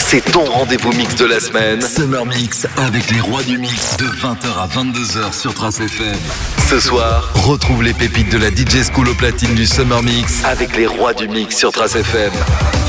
c'est ton rendez-vous mix de la semaine. Summer Mix avec les rois du mix de 20h à 22h sur Trace FM. Ce soir, retrouve les pépites de la DJ School au platine du Summer Mix avec les rois du mix sur Trace FM.